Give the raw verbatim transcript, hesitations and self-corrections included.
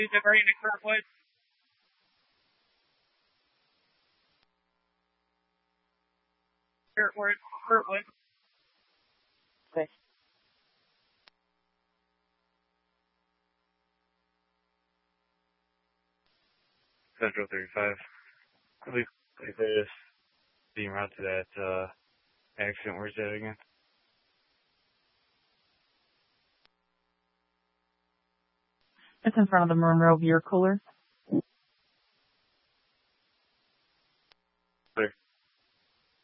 Diverting to Kirkwood. Kirkwood. Kirkwood. Okay. Central thirty-five. Please, please, being route to that uh, accident. Where's that again? It's in front of the Monroe Beer Cooler.